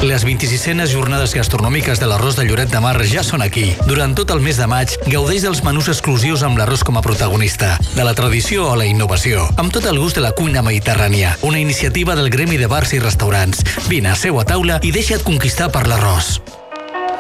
Les 26enes jornades gastronòmiques de l'arròs de Lloret de Mar ja són aquí. Durant tot el mes de maig, gaudeix dels menús exclusius amb l'arròs com a protagonista, de la tradició a la innovació, amb tot el gust de la cuina mediterrània. Una iniciativa del Gremi de Bars i Restaurants. Vine, seu a taula i deixa't conquistar per l'arròs.